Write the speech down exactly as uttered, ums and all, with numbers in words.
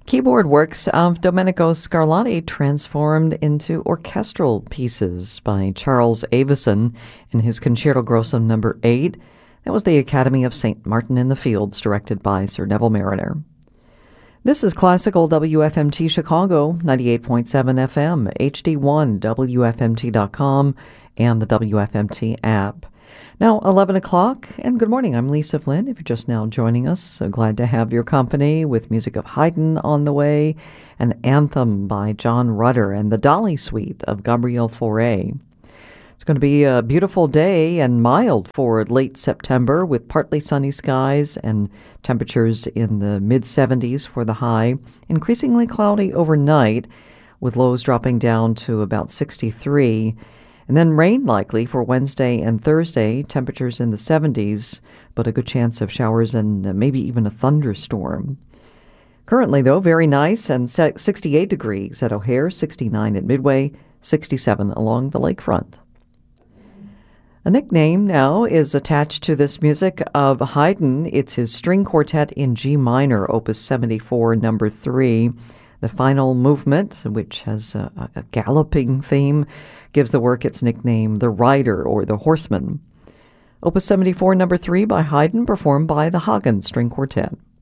Keyboard works of Domenico Scarlatti transformed into orchestral pieces by Charles Avison in his Concerto Grosso number eight. That was the Academy of Saint Martin in the Fields, directed by Sir Neville Marriner. This is Classical W F M T Chicago, ninety-eight point seven F M, H D one, W F M T dot com, and the W F M T app. Now, eleven o'clock, and good morning. I'm Lisa Flynn. If you're just now joining us, so glad to have your company with music of Haydn on the way, an anthem by John Rutter, and the Dolly Suite of Gabriel Fauré. It's going to be a beautiful day and mild for late September with partly sunny skies and temperatures in the mid seventies for the high, increasingly cloudy overnight with lows dropping down to about sixty-three. And then rain likely for Wednesday and Thursday, temperatures in the seventies, but a good chance of showers and maybe even a thunderstorm. Currently, though, very nice and sixty-eight degrees at O'Hare, sixty-nine at Midway, sixty-seven along the lakefront. A nickname now is attached to this music of Haydn. It's his string quartet in G minor, opus seventy-four, number three. The final movement, which has a, a galloping theme, gives the work its nickname, the Rider or the Horseman. Opus seventy-four, number three by Haydn, performed by the Hagen String Quartet.